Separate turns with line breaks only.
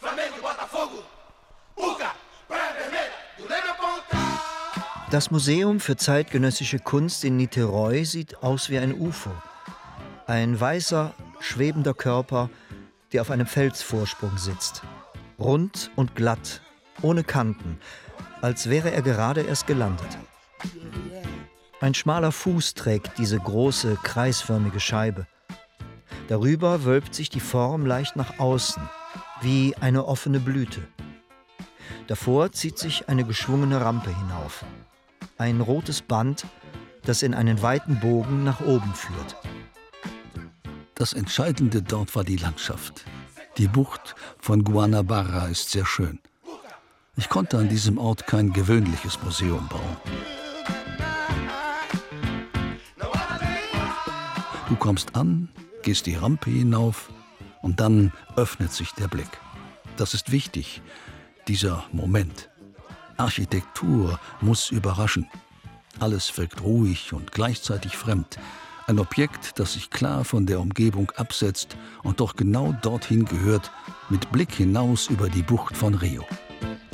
Das Museum für zeitgenössische Kunst in Niteroi sieht aus wie ein UFO. Ein weißer, schwebender Körper, der auf einem Felsvorsprung sitzt. Rund und glatt, ohne Kanten, als wäre er gerade erst gelandet. Ein schmaler Fuß trägt diese große, kreisförmige Scheibe. Darüber wölbt sich die Form leicht nach außen, wie eine offene Blüte. Davor zieht sich eine geschwungene Rampe hinauf. Ein rotes Band, das in einen weiten Bogen nach oben führt.
Das Entscheidende dort war die Landschaft. Die Bucht von Guanabara ist sehr schön. Ich konnte an diesem Ort kein gewöhnliches Museum bauen. Du kommst an, gehst die Rampe hinauf und dann öffnet sich der Blick. Das ist wichtig, dieser Moment. Architektur muss überraschen. Alles wirkt ruhig und gleichzeitig fremd. Ein Objekt, das sich klar von der Umgebung absetzt und doch genau dorthin gehört, mit Blick hinaus über die Bucht von Rio.